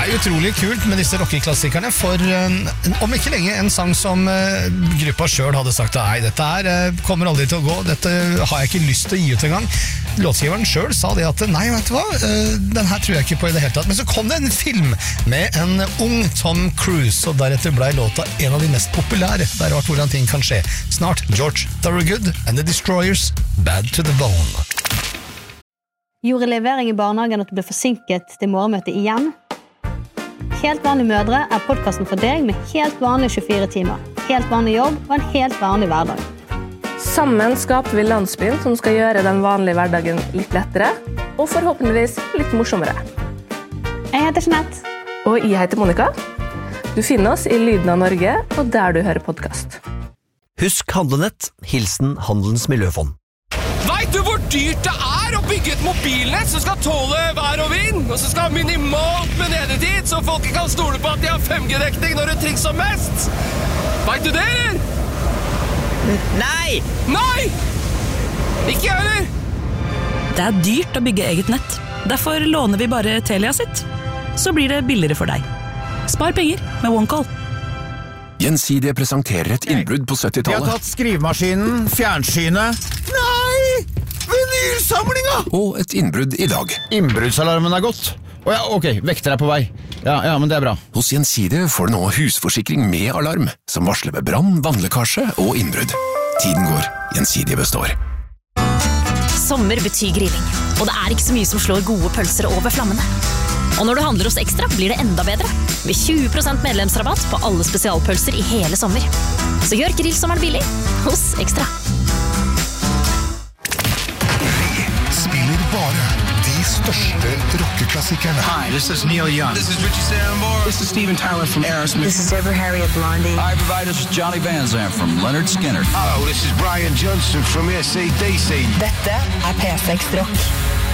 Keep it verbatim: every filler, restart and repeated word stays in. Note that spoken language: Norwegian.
er utrolig kult med disse rockeklassikerne, for uh, om ikke lenge en sang som uh, gruppa selv hadde sagt nei, dette her uh, kommer aldri til å gå, dette har jeg ikke lyst til å gi ut en gang. Låtskriveren selv sa det at nei, vet du hva, uh, den her tror jeg ikke på i det hele tatt. Men så kom det en film med en ung Tom Cruise, og deretter ble låta en av de mest populære. Det er rart hvordan ting kan skje. Snart George Thorogood and the Destroyers, Bad to the Bone. Gjorde levering i barnehagen at du ble forsinket til morgenmøtet igjen? Helt vanlige mødre er podcasten for deg med helt vanlige tjuefire timer, helt vanlig jobb og en helt vanlig hverdag. Sammen skaper vi landsbyen som skal gjøre den vanlige hverdagen litt lettere, og forhåpentligvis litt morsommere. Jeg heter Jeanette. Og jeg heter Monica. Du finner oss i Lyden av Norge, og der du hører podcast. Husk Handlenett, hilsen Handelens Miljøfond. Vet du hvor dyrt det er å bygge et mobilnett som skal tåle vær og vind, og som skal ha minimalt med nedetid, så folk kan stole på at de har fem G-dekning når det trengs som mest? Vet du det, eller? Nei! Nei! Ikke jeg, eller? Det er dyrt å bygge eget nett. Derfor låner vi bare Telia sitt. Så blir det billigere for deg. Spar penger med OneCall. Gjensidige presenterer et innbrudd på syttitallet. Vi har tatt skrivemaskinen, fjernsynet. Nei! Vinylsamlinga! Og et innbrudd i dag. Innbruddsalarmen er gått. Å ja, ok, vekter er på vei. Ja, ja, men det er bra. Hos Gjensidige får du nå husforsikring med alarm, som varsler med brann, vannlekkasje og innbrudd. Tiden går, Gjensidige består. Sommer betyr grilling, og det er ikke så mye som slår gode pølser over flammene. Og når du handler hos Ekstra, blir det enda bedre. Med tjue prosent medlemsrabatt på alle spesialpølser i hele sommer. Så gjør grillsommeren billig hos Ekstra. Vi spiller bare de største rockeklassikerne. Hi, this is Neil Young. This is Richie Sambora. This is Steven Tyler from Aerosmith. This is Deborah Harry of Blondie. Hi, everybody. This is Johnny Van Zandt from Leonard Skinner. Hello, this is Brian Johnson from A C D C. Dette er P seks Rock.